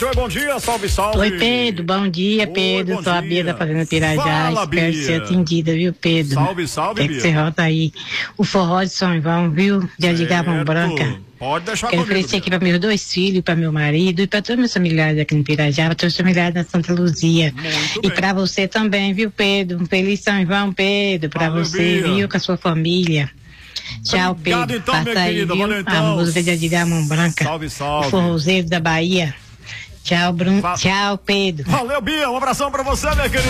Bom dia, salve, salve. Oi, Pedro, bom dia, Pedro. Oi, Sou a Bia da Fazenda Pirajá. Fala, Espero Bia. ser atendida, viu, Pedro? Salve, salve, Bia. Bia. Você rota aí o forró de São João, viu? Dia de Gavão Branca. Pode deixar Quero comigo, oferecer aqui para meus 2 filhos, para meu marido e para todos meus familiares aqui no Pirajá, para todos os familiares da Santa Luzia. Muito e bem. para você também, viu, Pedro? Um feliz São João, Pedro, para Valeu, você, Bia. viu, com a sua família. Tchau, Obrigado, Pedro. então, Passa minha aí, querida. viu? Valeu, A então. música de Gavão Branca. Salve, salve. O forrozeiro da Bahia. Tchau, Bruno. Tchau, Pedro. Valeu, Bia. Um abração pra você, minha querida.